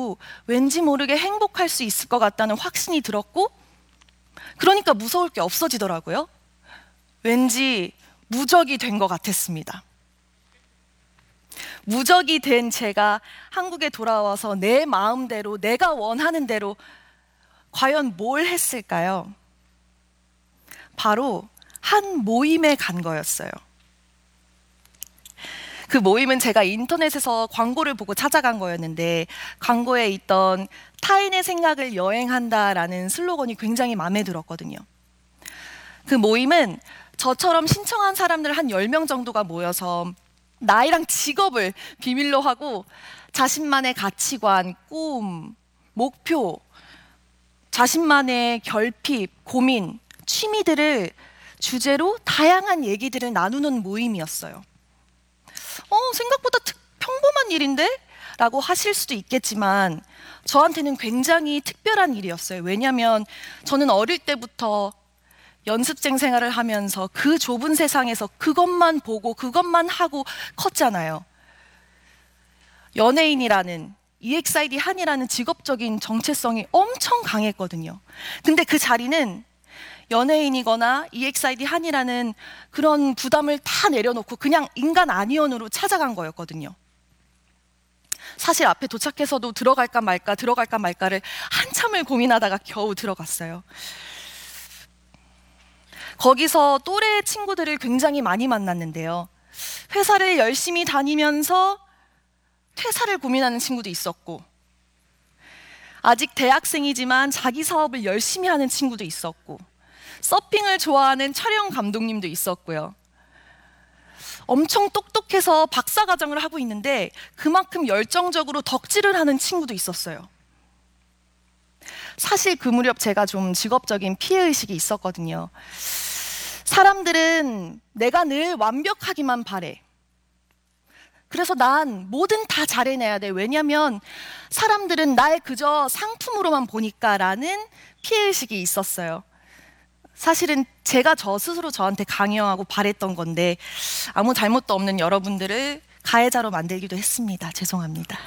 해도 왠지 모르게 행복할 수 있을 것 같다는 확신이 들었고, 그러니까 무서울 게 없어지더라고요. 왠지 무적이 된 것 같았습니다. 무적이 된 제가 한국에 돌아와서 내 마음대로, 내가 원하는 대로 과연 뭘 했을까요? 바로 한 모임에 간 거였어요. 그 모임은 제가 인터넷에서 광고를 보고 찾아간 거였는데, 광고에 있던 타인의 생각을 여행한다라는 슬로건이 굉장히 마음에 들었거든요. 그 모임은 저처럼 신청한 사람들 한 10명 정도가 모여서 나이랑 직업을 비밀로 하고 자신만의 가치관, 꿈, 목표, 자신만의 결핍, 고민, 취미들을 주제로 다양한 얘기들을 나누는 모임이었어요. 생각보다 평범한 일인데? 라고 하실 수도 있겠지만 저한테는 굉장히 특별한 일이었어요. 왜냐하면 저는 어릴 때부터 연습생 생활을 하면서 그 좁은 세상에서 그것만 보고 그것만 하고 컸잖아요. 연예인이라는, EXID 한이라는 직업적인 정체성이 엄청 강했거든요. 근데 그 자리는 연예인이거나 EXID 한이라는 그런 부담을 다 내려놓고 그냥 인간 아니온으로 찾아간 거였거든요. 사실 앞에 도착해서도 들어갈까 말까를 한참을 고민하다가 겨우 들어갔어요. 거기서 또래 친구들을 굉장히 많이 만났는데요. 회사를 열심히 다니면서 퇴사를 고민하는 친구도 있었고, 아직 대학생이지만 자기 사업을 열심히 하는 친구도 있었고, 서핑을 좋아하는 촬영 감독님도 있었고요. 엄청 똑똑해서 박사과정을 하고 있는데 그만큼 열정적으로 덕질을 하는 친구도 있었어요. 사실 그 무렵 제가 좀 직업적인 피해의식이 있었거든요. 사람들은 내가 늘 완벽하기만 바래. 그래서 난 뭐든 다 잘해내야 돼. 왜냐면 사람들은 날 그저 상품으로만 보니까 라는 피해의식이 있었어요. 사실은 제가 저 스스로 저한테 강요하고 바랬던 건데 아무 잘못도 없는 여러분들을 가해자로 만들기도 했습니다. 죄송합니다.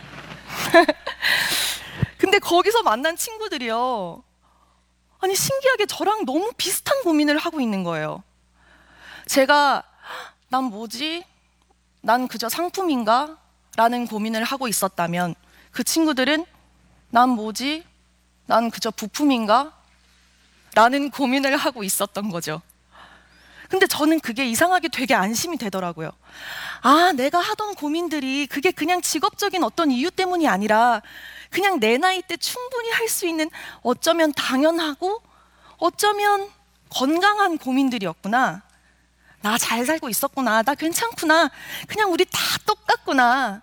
근데 거기서 만난 친구들이요, 아니 신기하게 저랑 너무 비슷한 고민을 하고 있는 거예요. 제가 난 뭐지? 난 그저 상품인가? 라는 고민을 하고 있었다면 그 친구들은 난 뭐지? 난 그저 부품인가? 라는 고민을 하고 있었던 거죠. 근데 저는 그게 이상하게 되게 안심이 되더라고요. 아, 내가 하던 고민들이 그게 그냥 직업적인 어떤 이유 때문이 아니라 그냥 내 나이 때 충분히 할 수 있는 어쩌면 당연하고 어쩌면 건강한 고민들이었구나. 나 잘 살고 있었구나. 나 괜찮구나. 그냥 우리 다 똑같구나.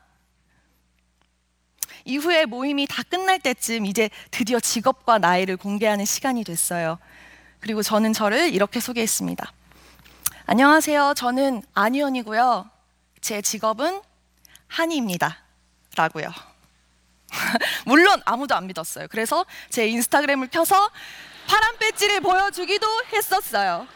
이후에 모임이 다 끝날 때쯤 이제 드디어 직업과 나이를 공개하는 시간이 됐어요. 그리고 저는 저를 이렇게 소개했습니다. 안녕하세요. 저는 안희연이고요. 제 직업은 한이입니다. 라고요. 물론 아무도 안 믿었어요. 그래서 제 인스타그램을 켜서 파란 배지를 보여주기도 했었어요.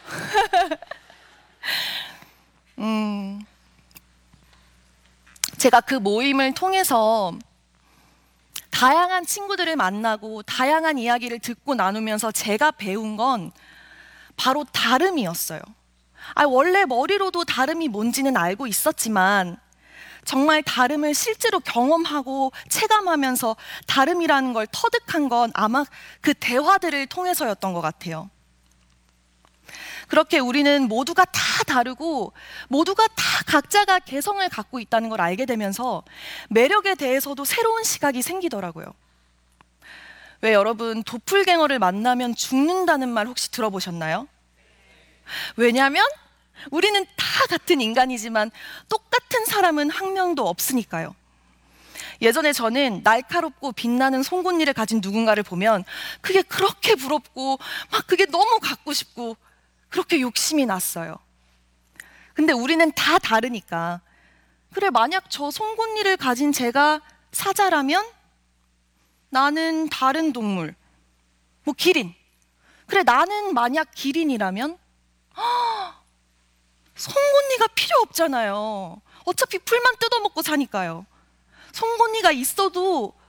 제가 그 모임을 통해서 다양한 친구들을 만나고 다양한 이야기를 듣고 나누면서 제가 배운 건 바로 다름이었어요. 원래 머리로도 다름이 뭔지는 알고 있었지만 정말 다름을 실제로 경험하고 체감하면서 다름이라는 걸 터득한 건 아마 그 대화들을 통해서였던 것 같아요. 그렇게 우리는 모두가 다 다르고 모두가 다 각자가 개성을 갖고 있다는 걸 알게 되면서 매력에 대해서도 새로운 시각이 생기더라고요. 왜 여러분 도플갱어를 만나면 죽는다는 말 혹시 들어보셨나요? 왜냐하면 우리는 다 같은 인간이지만 똑같은 사람은 한 명도 없으니까요. 예전에 저는 날카롭고 빛나는 송곳니를 가진 누군가를 보면 그게 그렇게 부럽고 막 그게 너무 갖고 싶고 그렇게 욕심이 났어요. 근데 우리는 다 다르니까, 그래 만약 저 송곳니를 가진 제가 사자라면 나는 다른 동물, 뭐 기린. 그래 나는 만약 기린이라면 송곳니가 필요 없잖아요. 어차피 풀만 뜯어먹고 사니까요. 송곳니가 있어도